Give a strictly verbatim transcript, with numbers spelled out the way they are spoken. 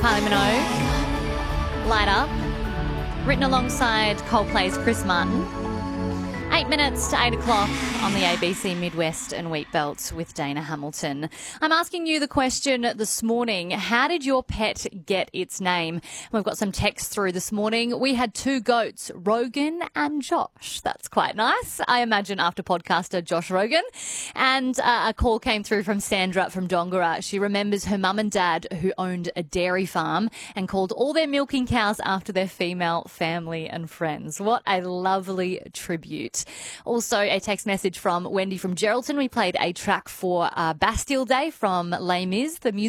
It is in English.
Kylie Minogue, Light Up, written alongside Coldplay's Chris Martin. Eight minutes to eight o'clock on the A B C Midwest and Wheat Belt with Dana Hamilton. I'm asking you the question this morning, how did your pet get its name? We've got some texts through this morning. We had two goats, Rogan and Josh. That's quite nice, I imagine, after podcaster Josh Rogan. And uh, a call came through from Sandra from Dongara. She remembers her mum and dad who owned a dairy farm and called all their milking cows after their female family and friends. What a lovely tribute. Also, a text message from Wendy from Geraldton. We played a track for uh, Bastille Day from Les Mis, the music.